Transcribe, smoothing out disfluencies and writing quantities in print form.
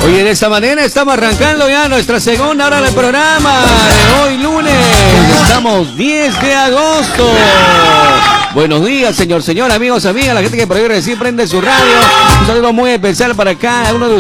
Oye, de esta manera estamos arrancando ya nuestra segunda hora del programa de hoy lunes. Estamos 10 de agosto. Buenos días, señor, amigos, amigas, la gente que por ahí recién prende su radio. Un saludo muy especial para cada uno de